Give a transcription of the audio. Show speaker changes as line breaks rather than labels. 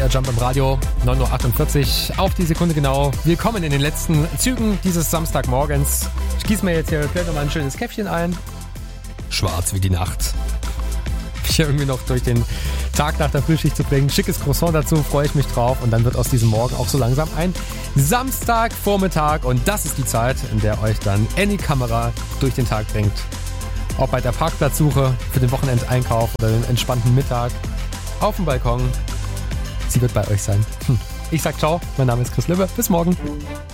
MDR Jump im Radio, 9.48 Uhr auf die Sekunde genau. Willkommen in den letzten Zügen dieses Samstagmorgens. Ich gieße mir jetzt hier gleich nochmal ein schönes Käffchen ein. Schwarz wie die Nacht. Hier irgendwie noch durch den Tag nach der Frühschicht zu bringen. Schickes Croissant dazu, freue ich mich drauf. Und dann wird aus diesem Morgen auch so langsam ein Samstagvormittag. Und das ist die Zeit, in der euch dann Any Kamera durch den Tag bringt. Ob bei der Parkplatzsuche für den Wochenendeinkauf oder den entspannten Mittag auf dem Balkon. Sie wird bei euch sein. Ich sag ciao, mein Name ist Chris Lübbe. Bis morgen.